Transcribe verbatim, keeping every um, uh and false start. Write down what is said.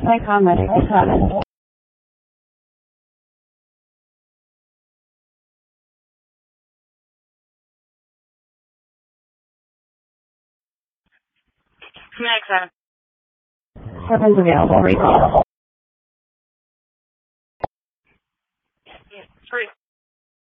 Psychometric seven. Medic seven. Seven's available. Recall. Yeah, three.